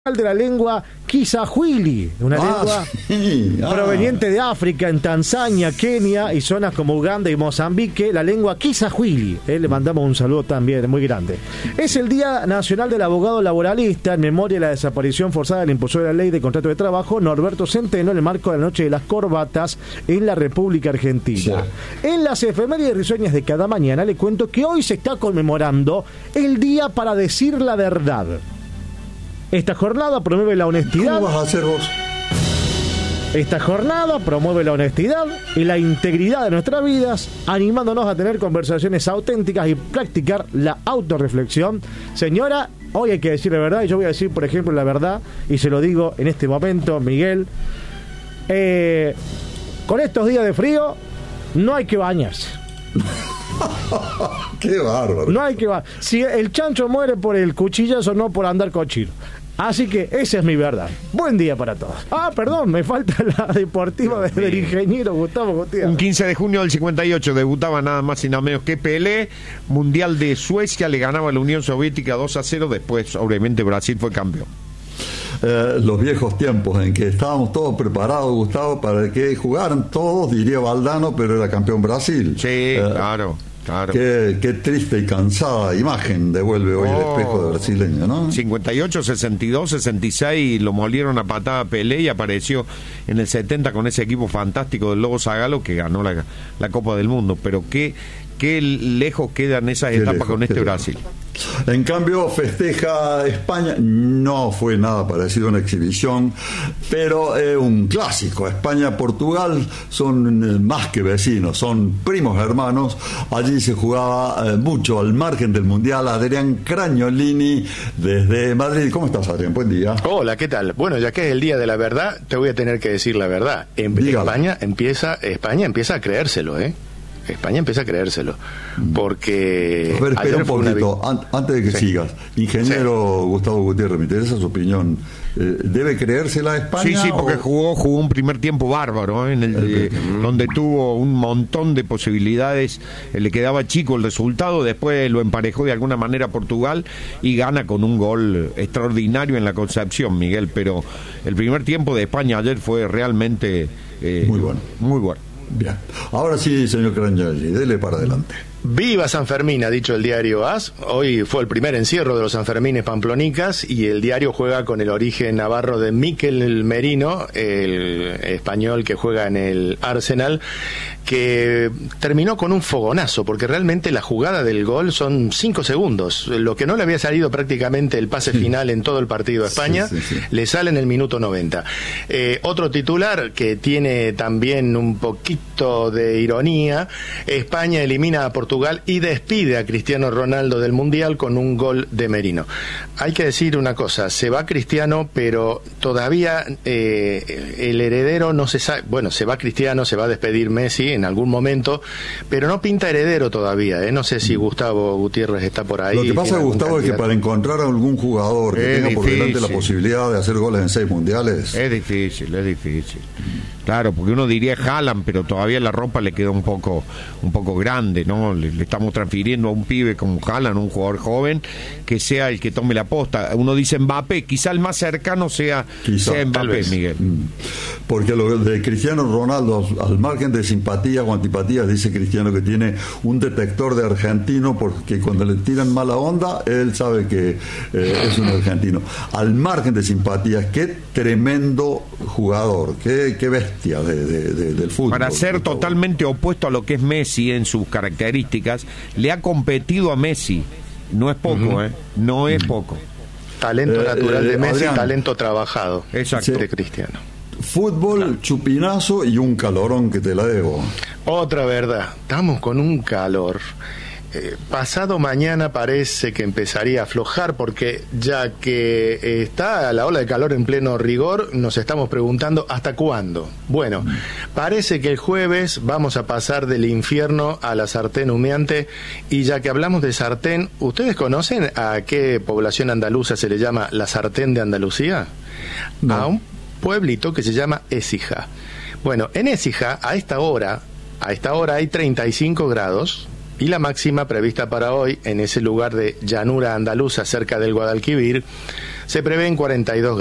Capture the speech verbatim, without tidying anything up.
de la lengua Kiswahili, una ah, lengua sí, ah. proveniente de África, en Tanzania, Kenia y zonas como Uganda y Mozambique, la lengua Kiswahili. Eh, le mandamos un saludo también muy grande. Es el Día Nacional del Abogado Laboralista, en memoria de la desaparición forzada del impulsor de la ley de contrato de trabajo, Norberto Centeno, en el marco de la Noche de las Corbatas en la República Argentina. Sí. En las efemérides risueñas de cada mañana le cuento que hoy se está conmemorando el Día para Decir la Verdad. Esta jornada promueve la honestidad. ¿Cómo vas a hacer vos? Esta jornada promueve la honestidad y la integridad de nuestras vidas, animándonos a tener conversaciones auténticas y practicar la autorreflexión. Señora, hoy hay que decir la verdad, y yo voy a decir, por ejemplo, la verdad, y se lo digo en este momento, Miguel. Eh, con estos días de frío, no hay que bañarse. ¡Qué bárbaro! No hay que bañarse. Si el chancho muere por el cuchillazo, no por andar cochino. Así que esa es mi verdad. Buen día para todos. Ah, perdón, me falta la deportiva de, del ingeniero Gustavo Gutiérrez. Un quince de junio del cincuenta y ocho debutaba nada más y nada menos que Pelé. Mundial de Suecia, le ganaba a la Unión Soviética dos a cero. Después, obviamente, Brasil fue campeón. Eh, los viejos tiempos en que estábamos todos preparados, Gustavo, para que jugaran todos, diría Valdano, pero era campeón Brasil. Sí, eh, claro. Claro. Qué, qué triste y cansada imagen devuelve hoy oh, el espejo de brasileño, ¿no? cincuenta y ocho, sesenta y dos, sesenta y seis lo molieron a patada a Pelé y apareció en el setenta con ese equipo fantástico del Lobo Zagalo que ganó la, la Copa del Mundo. Pero qué, qué lejos quedan esas qué etapas lejos, con este Brasil. En cambio, festeja España. No fue nada parecido a una exhibición, pero es eh, un clásico. España-Portugal son eh, más que vecinos, son primos hermanos. Allí se jugaba eh, mucho al margen del Mundial. Adrián Cragnolini desde Madrid. ¿Cómo estás, Adrián? Buen día. Hola, ¿qué tal? Bueno, ya que es el día de la verdad, te voy a tener que decir la verdad. En España empieza, España empieza a creérselo, ¿eh? España empieza a creérselo, porque... A ver, espera un poquito, una... antes de que sí. sigas. Ingeniero sí. Gustavo Gutiérrez, me interesa su opinión. Eh, ¿Debe creérsela a España? Sí, sí, porque o... jugó jugó un primer tiempo bárbaro, ¿eh? en el, eh, uh-huh. donde tuvo un montón de posibilidades, eh, le quedaba chico el resultado, después lo emparejó de alguna manera Portugal y gana con un gol extraordinario en la Concepción, Miguel, pero el primer tiempo de España ayer fue realmente... Eh, muy bueno. Muy bueno. Bien, ahora sí, señor Cragnolini, dele para adelante. Viva San Fermín, ha dicho el diario A S. Hoy fue el primer encierro de los Sanfermines pamplonicas y el diario juega con el origen navarro de Mikel Merino, el español que juega en el Arsenal, que terminó con un fogonazo, porque realmente la jugada del gol son cinco segundos. Lo que no le había salido prácticamente el pase final en todo el partido a España, sí, sí, sí. le sale en el minuto noventa. Eh, otro titular que tiene también un poquito de ironía: España elimina a Portugal y despide a Cristiano Ronaldo del Mundial con un gol de Merino. Hay que decir una cosa, se va Cristiano, pero todavía eh, el heredero no se sabe. Bueno, se va Cristiano, se va a despedir Messi en algún momento, pero no pinta heredero todavía, ¿eh? No sé si Gustavo Gutiérrez está por ahí. Lo que pasa, Gustavo, es que para encontrar a algún jugador que es tenga por difícil. delante la posibilidad de hacer goles en seis mundiales... Es difícil, es difícil. Claro, porque uno diría Haaland, pero todavía la ropa le queda un poco un poco grande, ¿no? Le, le estamos transfiriendo a un pibe como Haaland, un jugador joven, que sea el que tome la posta. Uno dice Mbappé, quizá el más cercano sea, quizá, sea Mbappé, Miguel. Porque lo de Cristiano Ronaldo, al margen de simpatías o antipatías, dice Cristiano que tiene un detector de argentino, porque cuando le tiran mala onda, él sabe que eh, es un argentino. Al margen de simpatías, qué tremendo jugador, qué, qué bestia. De, de, de, del fútbol. Para ser totalmente opuesto a lo que es Messi en sus características, le ha competido a Messi. No es poco, uh-huh. ¿eh? No es uh-huh. poco. Talento eh, natural de eh, Messi, Adrián, talento trabajado. Exacto. De Cristiano. Fútbol, claro. Chupinazo y un calorón que te la debo. Otra verdad, estamos con un calor. Eh, pasado mañana parece que empezaría a aflojar, porque ya que eh, está la ola de calor en pleno rigor, nos estamos preguntando ¿hasta cuándo? Bueno, parece que el jueves vamos a pasar del infierno a la sartén humeante. Y ya que hablamos de sartén, ¿ustedes conocen a qué población andaluza se le llama la sartén de Andalucía? No. A un pueblito que se llama Écija. Bueno, en Écija, a esta hora, a esta hora hay treinta y cinco grados. Y la máxima prevista para hoy, en ese lugar de llanura andaluza cerca del Guadalquivir, se prevé en cuarenta y dos grados.